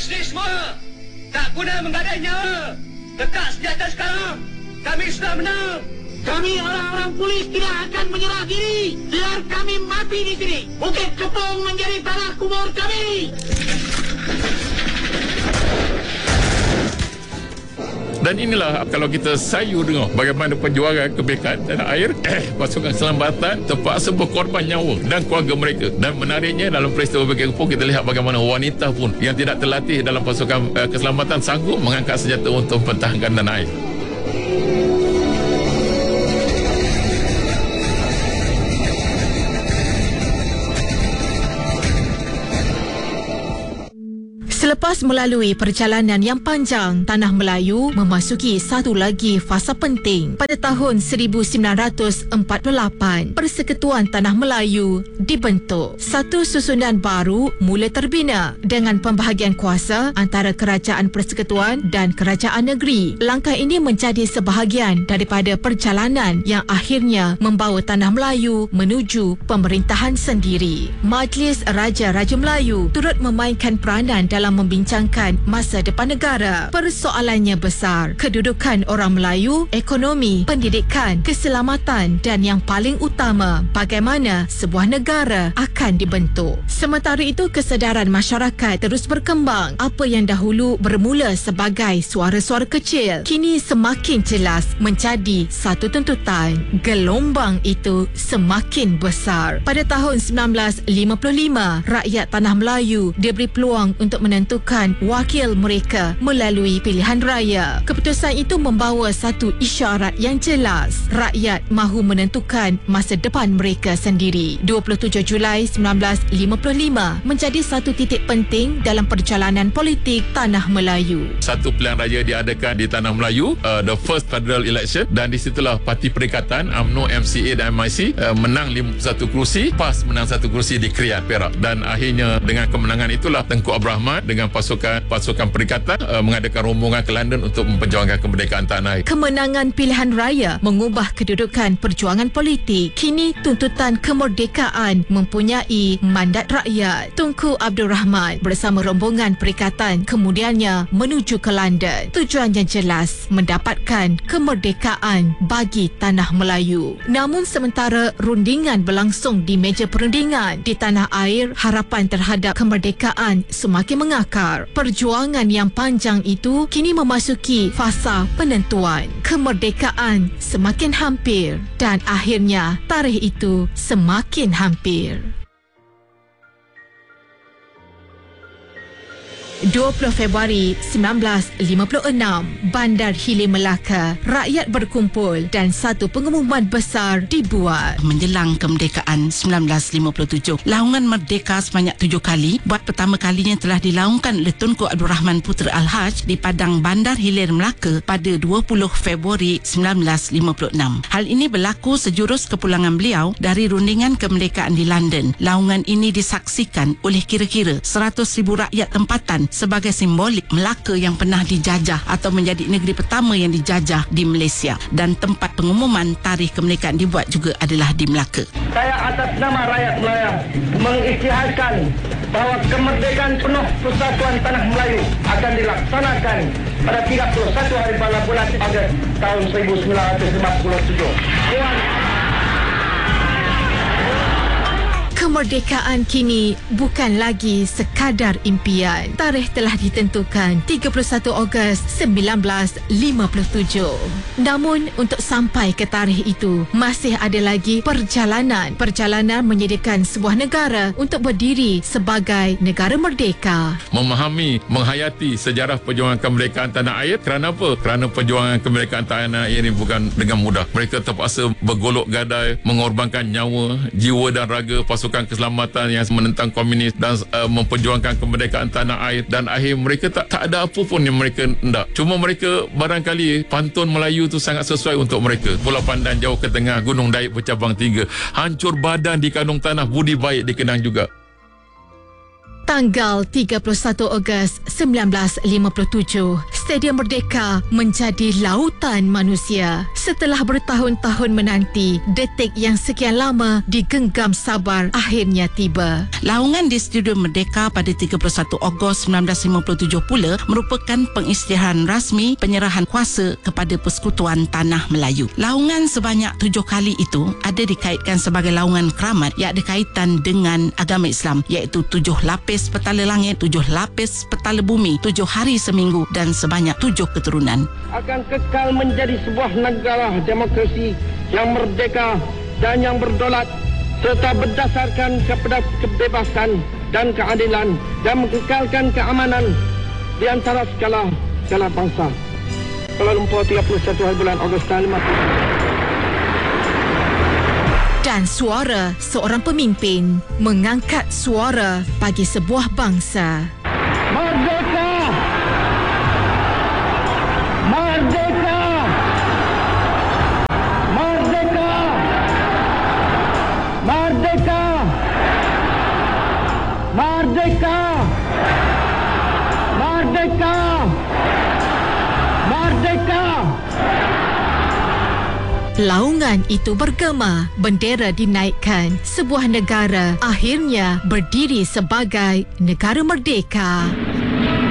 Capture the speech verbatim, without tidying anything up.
ni semua. Tak guna menggadai nyawa. Letak senjata sekarang. Kami sudah menang. Kami orang-orang polis tidak akan menyerah diri. Biar kami mati di sini. Bukit Kepong menjadi tanah kubur kami. Dan inilah kalau kita sayu dengar bagaimana perjuangan kemerdekaan tanah air, eh, pasukan keselamatan terpaksa berkorban nyawa dan keluarga mereka. Dan menariknya dalam peristiwa Bukit Kepong kita lihat bagaimana wanita pun yang tidak terlatih dalam pasukan uh, keselamatan sanggup mengangkat senjata untuk mempertahankan tanah air. Selepas melalui perjalanan yang panjang, Tanah Melayu memasuki satu lagi fasa penting. Pada tahun seribu sembilan ratus empat puluh lapan, Persekutuan Tanah Melayu dibentuk. Satu susunan baru mula terbina dengan pembahagian kuasa antara Kerajaan Persekutuan dan Kerajaan Negeri. Langkah ini menjadi sebahagian daripada perjalanan yang akhirnya membawa Tanah Melayu menuju pemerintahan sendiri. Majlis Raja-Raja Melayu turut memainkan peranan dalam membincangkan masa depan negara. Persoalannya besar, kedudukan orang Melayu, ekonomi, pendidikan, keselamatan dan yang paling utama, bagaimana sebuah negara akan dibentuk. Sementara itu, kesedaran masyarakat terus berkembang. Apa yang dahulu bermula sebagai suara-suara kecil, kini semakin jelas menjadi satu tuntutan. Gelombang itu semakin besar. Pada tahun sembilan belas lima puluh lima, rakyat Tanah Melayu diberi peluang untuk menentukan wakil mereka melalui pilihan raya. Keputusan itu membawa satu isyarat yang jelas. Rakyat mahu menentukan masa depan mereka sendiri. dua puluh tujuh Julai sembilan belas lima puluh lima menjadi satu titik penting dalam perjalanan politik Tanah Melayu. Satu pilihan raya diadakan di Tanah Melayu, uh, the first federal election, dan di situlah Parti Perikatan, U M N O, M C A dan M I C uh, menang lima puluh satu kerusi, PAS menang satu kerusi di Krian, Perak. Dan akhirnya dengan kemenangan itulah Tengku Abdul Rahman dengan pasukan pasukan perikatan uh, mengadakan rombongan ke London untuk memperjuangkan kemerdekaan tanah air. Kemenangan pilihan raya mengubah kedudukan perjuangan politik. Kini tuntutan kemerdekaan mempunyai mandat rakyat. Tunku Abdul Rahman bersama rombongan perikatan kemudiannya menuju ke London. Tujuannya jelas, mendapatkan kemerdekaan bagi Tanah Melayu. Namun sementara rundingan berlangsung di meja perundingan di tanah air, harapan terhadap kemerdekaan semakin mengakar. Perjuangan yang panjang itu kini memasuki fasa penentuan. Kemerdekaan semakin hampir dan akhirnya tarikh itu semakin hampir. dua puluh Februari sembilan belas lima puluh enam, Bandar Hilir Melaka, rakyat berkumpul dan satu pengumuman besar dibuat. Menjelang kemerdekaan sembilan belas lima puluh tujuh, laungan merdeka sebanyak tujuh kali buat pertama kalinya telah dilaungkan oleh Tunku Abdul Rahman Putera Al-Haj di Padang Bandar Hilir Melaka pada dua puluh Februari sembilan belas lima puluh enam. Hal ini berlaku sejurus kepulangan beliau dari rundingan kemerdekaan di London. Laungan ini disaksikan oleh kira-kira seratus ribu rakyat tempatan sebagai simbolik Melaka yang pernah dijajah atau menjadi negeri pertama yang dijajah di Malaysia, dan tempat pengumuman tarikh kemerdekaan dibuat juga adalah di Melaka. Saya atas nama rakyat Melayu mengisytiharkan bahawa kemerdekaan penuh Persatuan Tanah Melayu akan dilaksanakan pada tiga puluh satu hari bulan Ogos tahun seribu sembilan ratus lima puluh tujuh. Kemerdekaan kini bukan lagi sekadar impian. Tarikh telah ditentukan tiga puluh satu Ogos sembilan belas lima puluh tujuh. Namun untuk sampai ke tarikh itu masih ada lagi perjalanan. Perjalanan menyediakan sebuah negara untuk berdiri sebagai negara merdeka. Memahami, menghayati sejarah perjuangan kemerdekaan tanah air. Kerana apa? Kerana perjuangan kemerdekaan tanah air ini bukan dengan mudah. Mereka terpaksa bergolok gadai, mengorbankan nyawa, jiwa dan raga pasukan keselamatan yang menentang komunis dan uh, memperjuangkan kemerdekaan tanah air, dan akhir mereka tak tak ada apa pun yang mereka hendak. Cuma mereka barangkali pantun Melayu tu sangat sesuai untuk mereka. Pulau Pandan jauh ke tengah, Gunung Daik bercabang tiga. Hancur badan di kandung tanah, budi baik dikenang juga. Tanggal tiga puluh satu Ogos sembilan belas lima puluh tujuh, Stadium Merdeka menjadi lautan manusia. Setelah bertahun-tahun menanti, detik yang sekian lama digenggam sabar akhirnya tiba. Laungan di Stadium Merdeka pada tiga puluh satu Ogos sembilan belas lima puluh tujuh pula merupakan pengisytiharan rasmi penyerahan kuasa kepada Persekutuan Tanah Melayu. Laungan sebanyak tujuh kali itu ada dikaitkan sebagai laungan keramat yang ada kaitan dengan agama Islam, iaitu tujuh lapis petala langit, tujuh lapis petala bumi, tujuh hari seminggu dan sebanyak tujuh keturunan. Akan kekal menjadi sebuah negara demokrasi yang merdeka dan yang berdaulat serta berdasarkan kepada kebebasan dan keadilan dan mengekalkan keamanan di antara segala segala bangsa. Kuala Lumpur, tiga puluh satu hari bulan Ogos tahun lima puluh. Dan suara seorang pemimpin mengangkat suara bagi sebuah bangsa. Merdeka! Merdeka! Merdeka! Merdeka! Merdeka! Merdeka! Merdeka! Laungan itu bergema, bendera dinaikkan. Sebuah negara akhirnya berdiri sebagai negara merdeka.